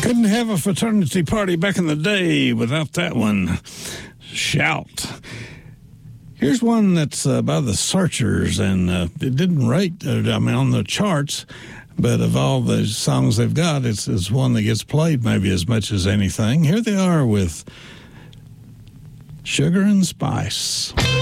Couldn't have a fraternity party back in the day without that one. Shout. Here's one that's by the Searchers, and it didn't rate, on the charts, but of all the songs they've got, it's one that gets played maybe as much as anything. Here they are with Sugar and Spice.